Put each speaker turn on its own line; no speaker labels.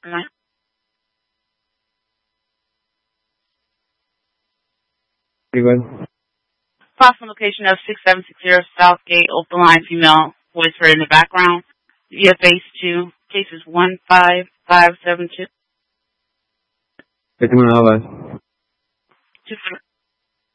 line.
Pretty good.
Approximate location of 6760 Southgate, Open Line, female, voice heard in the background. You have base 2, cases 15572.
Déjame una voz.
2